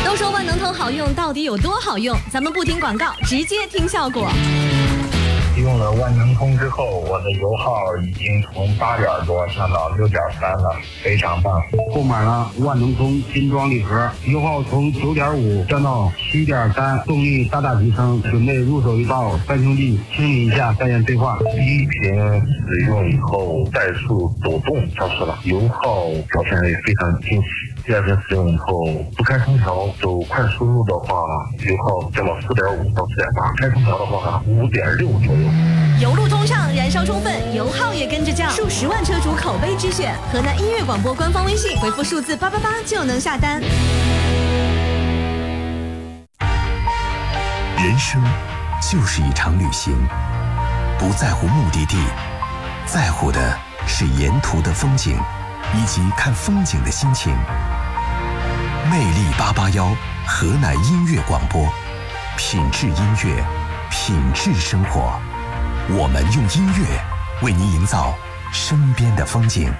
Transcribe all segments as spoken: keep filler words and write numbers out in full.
都说万能通好用，到底有多好用？咱们不听广告，直接听效果。 用了万能通之后，我的油耗已经从八点多降到六点三了，非常棒。 购买了万能通精装礼盒，油耗从九点五降到七点三，动力大大提升。准备入手一道三兄弟清理一下，再言对话。 第一瓶使用以后，怠速抖动消失了，油耗表现也非常惊喜。第二瓶使用以后，不开空调走快输入的话，油耗降到四点五到四点八，开空调的话五点六左右。 油路通畅，燃烧充分，油耗也跟着降，数十万车主口碑之选。河南音乐广播官方微信回复数字八八八就能下单。 人生就是一场旅行，不在乎目的地，在乎的是沿途的风景以及看风景的心情。魅力八八幺，河南音乐广播，品质音乐，品质生活。我们用音乐为您营造身边的风景。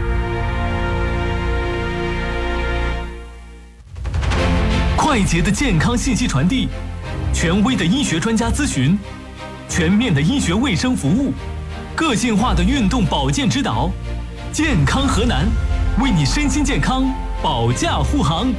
快捷的健康信息传递，权威的医学专家咨询，全面的医学卫生服务，个性化的运动保健指导。健康河南，为你身心健康保驾护航。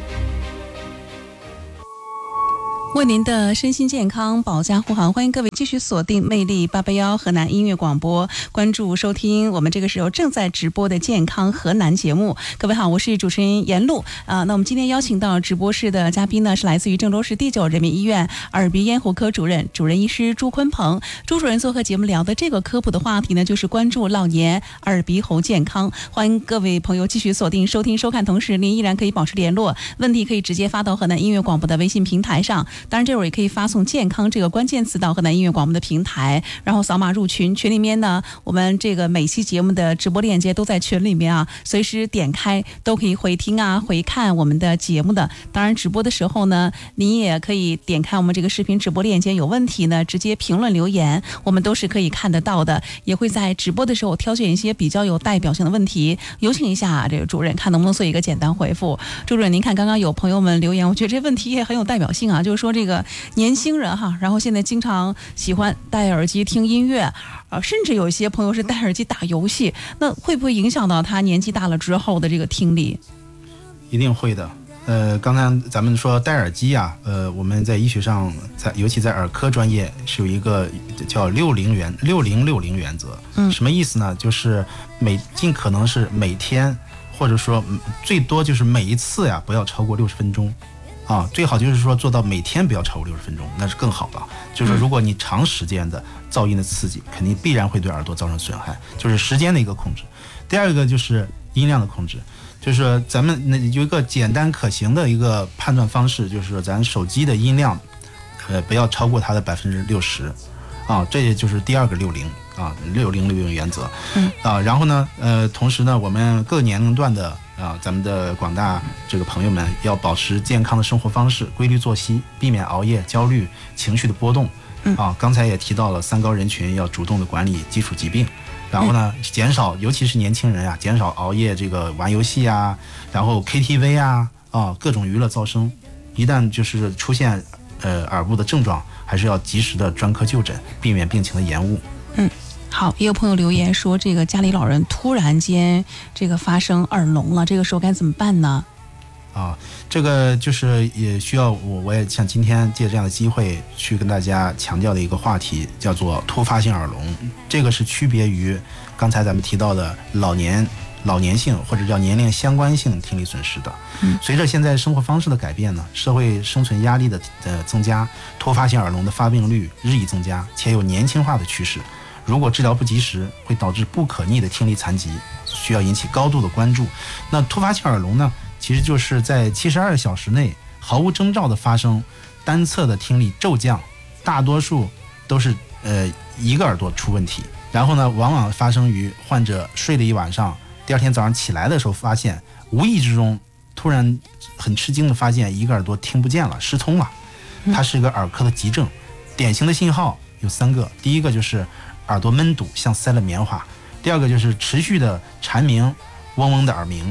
为您的身心健康保驾护航，欢迎各位继续锁定魅力八八幺河南音乐广播，关注收听我们这个时候正在直播的健康河南节目。各位好，我是主持人严露啊。那我们今天邀请到直播室的嘉宾呢，是来自于郑州市第九人民医院耳鼻咽喉科主任主任医师朱坤鹏。朱主任做客节目聊的这个科普的话题呢，就是关注老年耳鼻喉健康。欢迎各位朋友继续锁定收听收看，同时您依然可以保持联络，问题可以直接发到河南音乐广播的微信平台上。当然这会儿也可以发送健康这个关键词到河南音乐广播的平台，然后扫码入群。群里面呢，我们这个每期节目的直播链接都在群里面啊，随时点开都可以回听啊回看我们的节目的。当然直播的时候呢，你也可以点开我们这个视频直播链接，有问题呢直接评论留言，我们都是可以看得到的，也会在直播的时候挑选一些比较有代表性的问题，有请一下这个主任看能不能做一个简单回复。朱主任您看刚刚有朋友们留言，我觉得这问题也很有代表性啊，就是说这个年轻人哈，然后现在经常喜欢戴耳机听音乐，呃，甚至有一些朋友是戴耳机打游戏，那会不会影响到他年纪大了之后的这个听力？ 一定会的。呃，刚才咱们说戴耳机啊，呃，我们在医学上，在尤其在耳科专业是有一个叫六零原六零六零原则。嗯，什么意思呢？就是每尽可能是每天，或者说最多就是每一次呀，不要超过六十分钟。啊，最好就是说做到每天不要超过六十分钟，那是更好的。就是说如果你长时间的噪音的刺激，肯定必然会对耳朵造成损害，就是时间的一个控制。第二个就是音量的控制，就是说咱们那有一个简单可行的一个判断方式，就是说咱手机的音量，呃，不要超过它的百分之六十，啊，这也就是第二个六零啊，六零六零原则。嗯啊，然后呢，呃，同时呢，我们各年龄段的。啊，咱们的广大这个朋友们要保持健康的生活方式，规律作息，避免熬夜、焦虑、情绪的波动。啊，刚才也提到了三高人群要主动的管理基础疾病，然后呢，减少，尤其是年轻人啊，减少熬夜，这个玩游戏啊，然后 K T V 啊，啊，各种娱乐噪声，一旦就是出现呃耳部的症状，还是要及时的专科就诊，避免病情的延误。 嗯。好，也有朋友留言说，这个家里老人突然间这个发生耳聋了，这个时候该怎么办呢？ 啊，这个就是也需要我，我也像今天借这样的机会去跟大家强调的一个话题，叫做突发性耳聋。这个是区别于刚才咱们提到的老年老年性或者叫年龄相关性听力损失的。嗯，随着现在生活方式的改变呢，社会生存压力的呃增加，突发性耳聋的发病率日益增加，且有年轻化的趋势。如果治疗不及时，会导致不可逆的听力残疾，需要引起高度的关注。那突发性耳聋呢，其实就是在七十二小时内毫无征兆的发生单侧的听力骤降，大多数都是呃一个耳朵出问题，然后呢，往往发生于患者睡了一晚上，第二天早上起来的时候发现，无意之中突然很吃惊的发现一个耳朵听不见了，失聪了。它是一个耳科的急症，典型的信号有三个，第一个就是耳朵闷堵，像塞了棉花；第二个就是持续的蝉鸣，嗡嗡的耳鸣；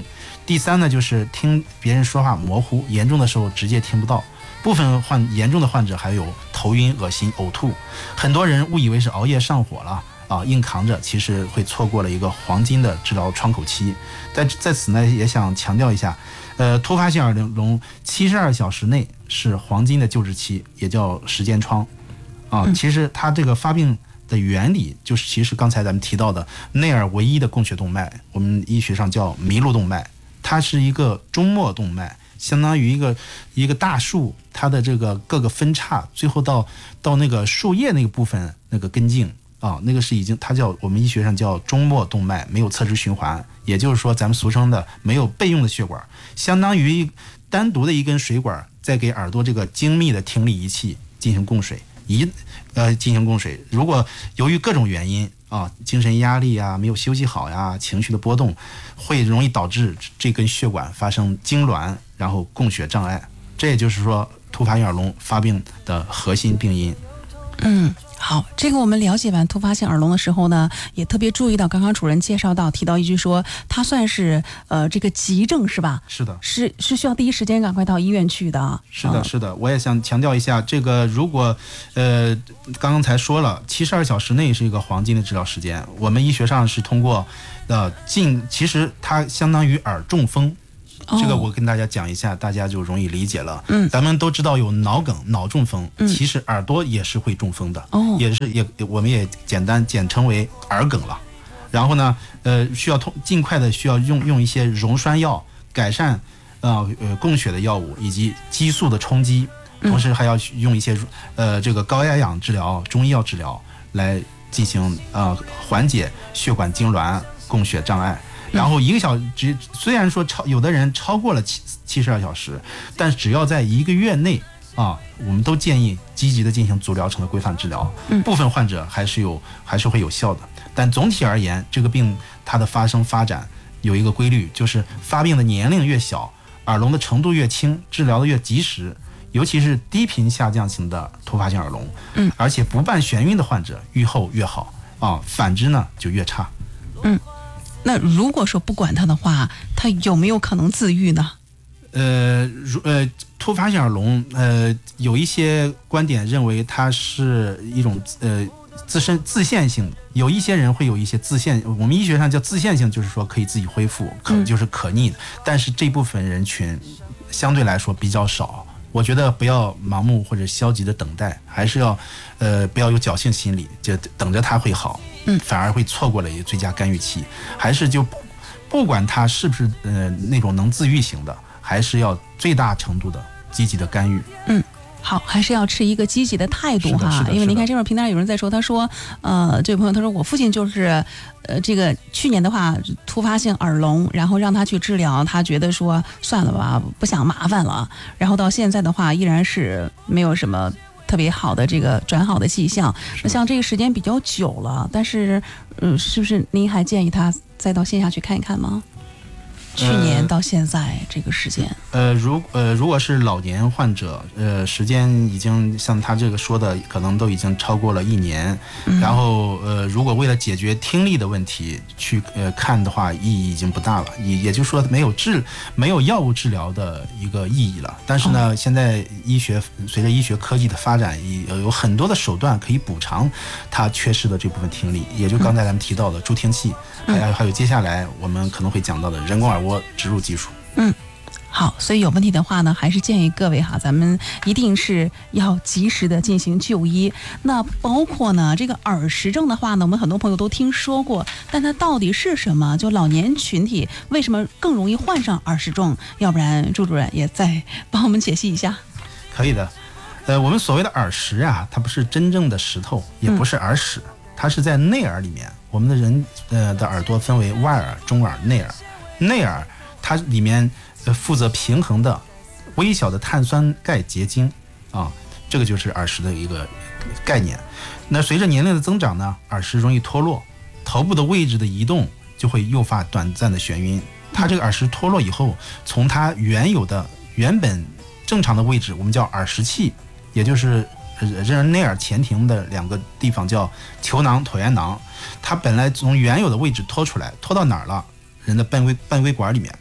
第三呢，就是听别人说话模糊，严重的时候直接听不到。部分患严重的患者还有头晕、恶心、呕吐。很多人误以为是熬夜上火了啊，硬扛着，其实会错过了一个黄金的治疗窗口期。在在此呢，也想强调一下，呃，突发性耳聋七十二小时内是黄金的救治期，也叫时间窗啊。其实它这个发病的原理就是其实刚才咱们提到的内耳唯一的供血动脉，我们医学上叫麋鹿动脉，它是一个中末动脉，相当于一个一个大树，它的这个各个分叉，最后到到那个树叶那个部分那个根茎啊，那个是已经它叫我们医学上叫中末动脉，没有侧支循环，也就是说咱们俗称的没有备用的血管，相当于单独的一根水管在给耳朵这个精密的听力仪器进行供水，一呃进行供水。如果由于各种原因啊，精神压力啊，没有休息好呀，情绪的波动，会容易导致这根血管发生痉挛，然后供血障碍。这也就是说突发性耳聋发病的核心病因。 嗯，好，这个我们了解完突发性耳聋的时候呢，也特别注意到刚刚主任介绍到提到一句说，它算是呃这个急症是吧？ 是的， 是是需要第一时间赶快到医院去的。 是的，是的，我也想强调一下，这个如果呃刚刚才说了，七十二小时内是一个黄金的治疗时间，我们医学上是通过呃近，其实它相当于耳中风。这个我跟大家讲一下，大家就容易理解了。嗯，咱们都知道有脑梗、脑中风，嗯、其实耳朵也是会中风的，哦，也是也我们也简单简称为耳梗了。然后呢，呃，需要通尽快的需要用用一些溶栓药改善呃呃供血的药物以及激素的冲击，同时还要用一些呃这个高压氧治疗、中医药治疗来进行呃缓解血管痉挛、供血障碍。然后一个小时，虽然说超有的人超过了七七十二小时，但只要在一个月内啊，我们都建议积极的进行足疗程的规范治疗。嗯，部分患者还是有还是会有效的，但总体而言，这个病它的发生发展有一个规律，就是发病的年龄越小，耳聋的程度越轻，治疗的越及时。尤其是低频下降型的突发性耳聋，嗯，而且不伴眩晕的患者愈后越好啊，反之呢就越差。 嗯。那如果说不管它的话，它有没有可能自愈呢？ 呃，如呃，突发性耳聋，呃，有一些观点认为它是一种呃自身自限性，有一些人会有一些自限，我们医学上叫自限性，就是说可以自己恢复，可就是可逆的，嗯、但是这部分人群相对来说比较少。我觉得不要盲目或者消极的等待，还是要，呃，不要有侥幸心理，就等着它会好，嗯，反而会错过了一个最佳干预期。还是就不不管它是不是呃那种能自愈型的，还是要最大程度的积极的干预。 嗯。好，还是要持一个积极的态度哈，因为您看这会儿平台有人在说，他说，呃，这位朋友他说我父亲就是，呃，这个去年的话突发性耳聋，然后让他去治疗，他觉得说算了吧，不想麻烦了，然后到现在的话依然是没有什么特别好的这个转好的迹象。那像这个时间比较久了，但是，嗯、呃，是不是您还建议他再到线下去看一看吗？去年到现在这个时间， 呃，如呃，如果是老年患者，呃，时间已经像他这个说的，可能都已经超过了一年。嗯、然后，呃，如果为了解决听力的问题去呃看的话，意义已经不大了，也也就是说没有治没有药物治疗的一个意义了。但是呢，哦、现在医学随着医学科技的发展，有有很多的手段可以补偿他缺失的这部分听力，也就刚才咱们提到的助听器，嗯、还有还有接下来我们可能会讲到的人工耳蜗植入技术。 嗯，好，所以有问题的话呢，还是建议各位哈，咱们一定是要及时的进行就医。那包括呢，这个耳石症的话呢，我们很多朋友都听说过，但它到底是什么？就老年群体为什么更容易患上耳石症？要不然朱主任也再帮我们解析一下。 可以的，呃，我们所谓的耳石啊，它不是真正的石头，也不是耳屎，嗯、它是在内耳里面。我们的人呃的耳朵分为外耳、中耳、内耳。内耳它里面呃负责平衡的微小的碳酸钙结晶啊，这个就是耳石的一个概念。那随着年龄的增长呢，耳石容易脱落，头部的位置的移动就会诱发短暂的眩晕。它这个耳石脱落以后，从它原有的原本正常的位置，我们叫耳石器，也就是呃内耳前庭的两个地方叫球囊、椭圆囊，它本来从原有的位置拖出来，拖到哪儿了？人的半规半规管里面，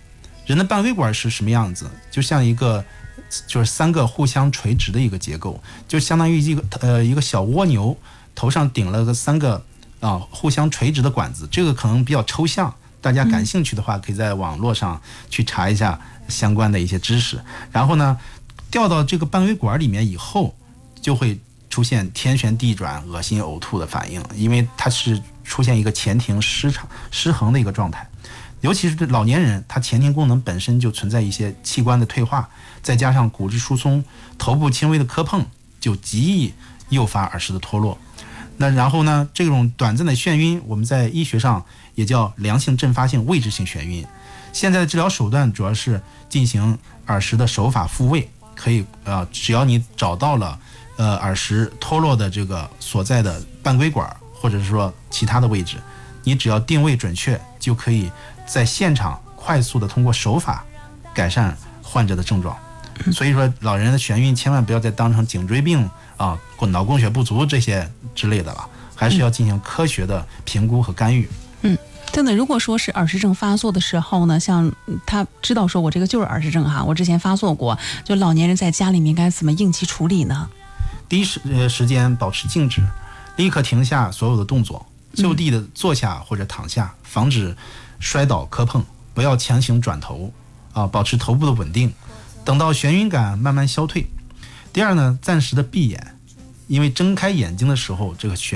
人的半规管是什么样子？就像一个就是三个互相垂直的一个结构，就相当于一个呃一个小蜗牛头上顶了个三个啊互相垂直的管子，这个可能比较抽象，大家感兴趣的话可以在网络上去查一下相关的一些知识。然后呢，掉到这个半规管里面以后，就会出现天旋地转、恶心呕吐的反应，因为它是出现一个前庭失常失衡的一个状态。尤其是老年人，他前庭功能本身就存在一些器官的退化，再加上骨质疏松、头部轻微的磕碰，就极易诱发耳石的脱落。那然后呢，这种短暂的眩晕，我们在医学上也叫良性阵发性位置性眩晕。现在的治疗手段主要是进行耳石的手法复位，可以呃，只要你找到了呃耳石脱落的这个所在的半规管，或者是说其他的位置，你只要定位准确，就可以在现场快速的通过手法改善患者的症状。所以说老人的眩晕千万不要再当成颈椎病啊、脑供血不足这些之类的了，还是要进行科学的评估和干预。 嗯，真的，如果说是耳石症发作的时候呢，像他知道说我这个就是耳石症哈，我之前发作过，就老年人在家里面该怎么应急处理呢？ 第一时呃时间保持静止，立刻停下所有的动作，就地的坐下或者躺下，防止摔倒磕碰，不要强行转头啊，保持头部的稳定，等到眩晕感慢慢消退。第二呢，暂时的闭眼，因为睁开眼睛的时候，这个眩